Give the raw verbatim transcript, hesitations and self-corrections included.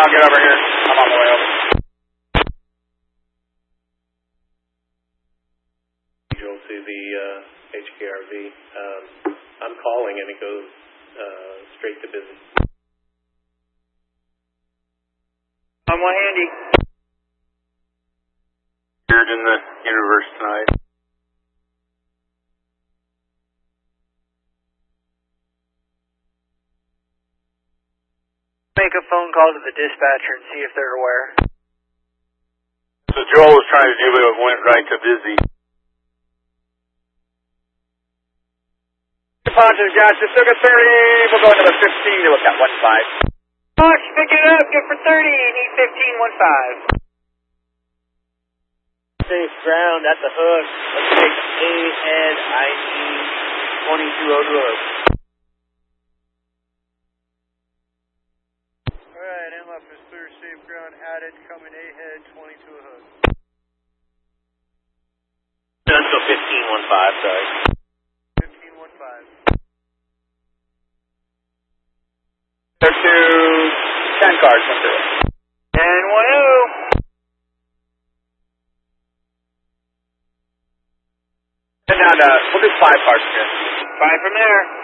I'll get over here. I'm on the way over. To the uh, H K R V. Um, I'm calling and it goes uh, straight to busy. I'm one handy. Here in the universe tonight. Make a phone call to the dispatcher and see if they're aware. So Joel was trying to do it, it went right to busy. Positive, Josh. Just took a thirty. We'll go into the fifteen to look at one five. Fox, pick it up. Get for thirty. Need fifteen, one five. Safe ground at the hook. Let's take A head I need twenty-two oh to hook. Alright, M F is clear, safe ground added. Coming A head twenty-two a hook. Done till fifteen, one five, sorry. fifteen, one five. There are two ten cars come through. And one oh. And down to, we'll do five cars from here. Five from there.